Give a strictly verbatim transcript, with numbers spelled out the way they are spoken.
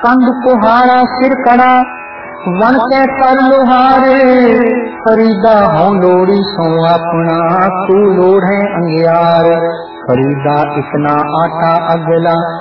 कंध कुहाड़ा सिर कड़ा वन के कर लोहारे। फरीदा हो लोड़ी सो अपना तू लोढ़े अंगियार। फरीदा इतना आटा अगला